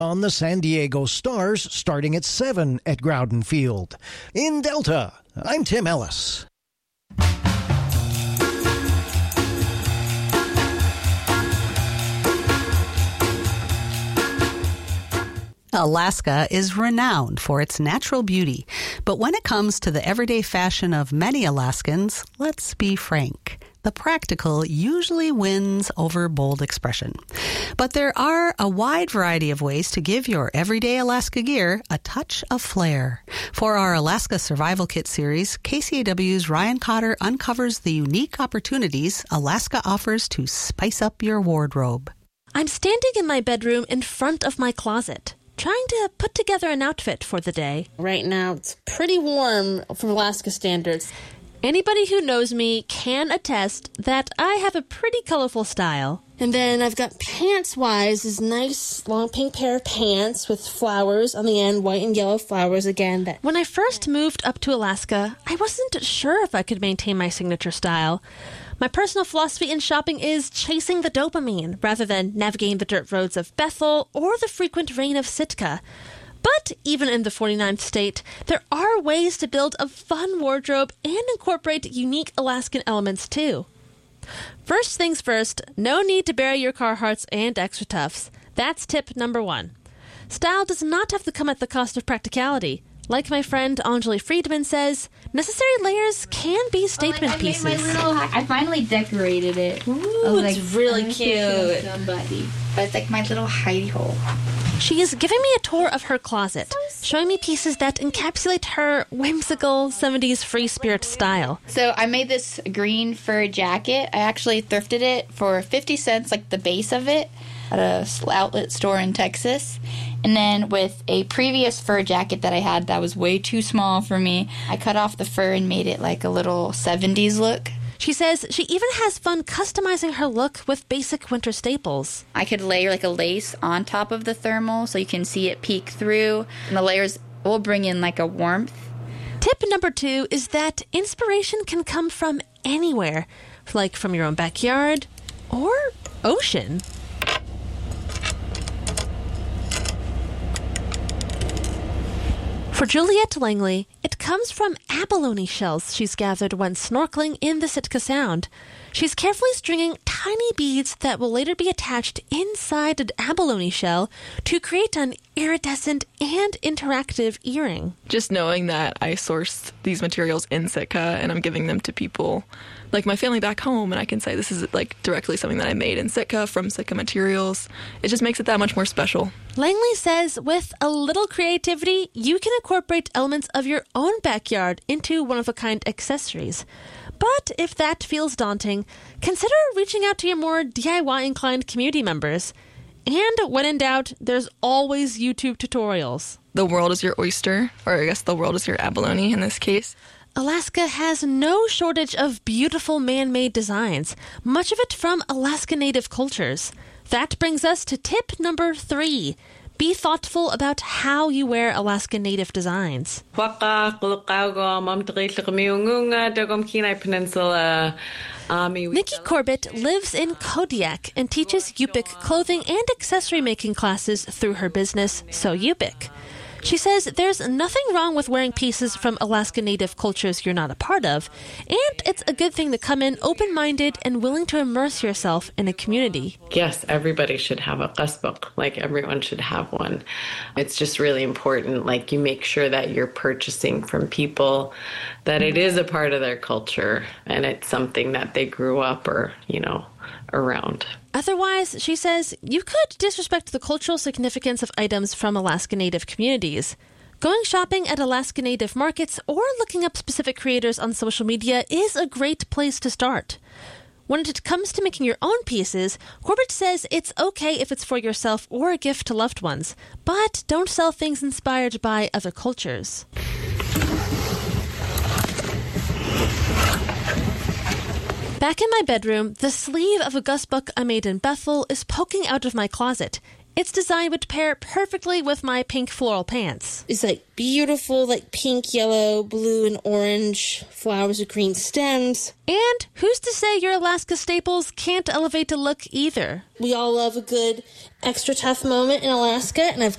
on the San Diego Stars starting at 7 at Groudon Field. In Delta, I'm Tim Ellis. Alaska is renowned for its natural beauty, but when it comes to the everyday fashion of many Alaskans, let's be frank, the practical usually wins over bold expression. But there are a wide variety of ways to give your everyday Alaska gear a touch of flair. For our Alaska Survival Kit series, KCAW's Ryan Cotter uncovers the unique opportunities Alaska offers to spice up your wardrobe. I'm standing in my bedroom in front of my closet, trying to put together an outfit for the day. Right now, it's pretty warm from Alaska standards. Anybody who knows me can attest that I have a pretty colorful style. And then I've got pants-wise this nice long pink pair of pants with flowers on the end, white and yellow flowers again. When I first moved up to Alaska, I wasn't sure if I could maintain my signature style. My personal philosophy in shopping is chasing the dopamine rather than navigating the dirt roads of Bethel or the frequent rain of Sitka. But even in the 49th state, there are ways to build a fun wardrobe and incorporate unique Alaskan elements too. First things first, no need to bury your Carhartts and Extra Toughs. That's tip number 1. Style does not have to come at the cost of practicality. Like my friend Anjali Friedman says, necessary layers can be statement pieces. I finally decorated it. Ooh, it's really cute. But it's like my little hidey hole. She is giving me a tour of her closet, showing me pieces that encapsulate her whimsical 70s free spirit style. So I made this green fur jacket. I actually thrifted it for 50 cents, like the base of it, at a outlet store in Texas. And then with a previous fur jacket that I had that was way too small for me, I cut off the fur and made it like a little 70s look. She says she even has fun customizing her look with basic winter staples. I could layer like a lace on top of the thermal so you can see it peek through. And the layers will bring in like a warmth. Tip number 2 is that inspiration can come from anywhere, like from your own backyard or ocean. For Juliette Langley, it comes from abalone shells she's gathered when snorkeling in the Sitka Sound. She's carefully stringing tiny beads that will later be attached inside an abalone shell to create an iridescent and interactive earring. Just knowing that I sourced these materials in Sitka and I'm giving them to people like my family back home, and I can say this is like directly something that I made in Sitka from Sitka materials. It just makes it that much more special. Langley says with a little creativity, you can incorporate elements of your own backyard into one-of-a-kind accessories. But if that feels daunting, consider reaching out to your more DIY-inclined community members. And when in doubt, there's always YouTube tutorials. The world is your oyster, or I guess the world is your abalone in this case. Alaska has no shortage of beautiful man-made designs, much of it from Alaska Native cultures. That brings us to tip number 3. Be thoughtful about how you wear Alaska Native designs. Nikki Corbett lives in Kodiak and teaches Yupik clothing and accessory making classes through her business, So Yupik. She says there's nothing wrong with wearing pieces from Alaska Native cultures you're not a part of, and it's a good thing to come in open-minded and willing to immerse yourself in a community. Yes, everybody should have a qasbaq. Like, everyone should have one. It's just really important, like, you make sure that you're purchasing from people that it is a part of their culture and it's something that they grew up or, around. Otherwise, she says, you could disrespect the cultural significance of items from Alaska Native communities. Going shopping at Alaska Native markets or looking up specific creators on social media is a great place to start. When it comes to making your own pieces, Corbett says it's okay if it's for yourself or a gift to loved ones, but don't sell things inspired by other cultures. Back in my bedroom, the sleeve of a gusbuck I made in Bethel is poking out of my closet. Its design would pair perfectly with my pink floral pants. It's like beautiful, like pink, yellow, blue, and orange flowers with green stems. And who's to say your Alaska staples can't elevate the look either? We all love a good extra tough moment in Alaska, and I've